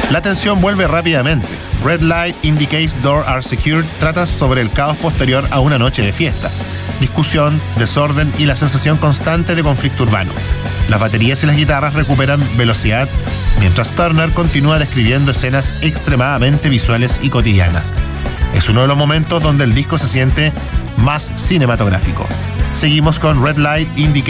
La tensión vuelve rápidamente. Red Light Indicates Doors Are Secured trata sobre el caos posterior a una noche de fiesta. Discusión, desorden y la sensación constante de conflicto urbano. Las baterías y las guitarras recuperan velocidad, mientras Turner continúa describiendo escenas extremadamente visuales y cotidianas. Es uno de los momentos donde el disco se siente más cinematográfico. Seguimos con Red Light Indicates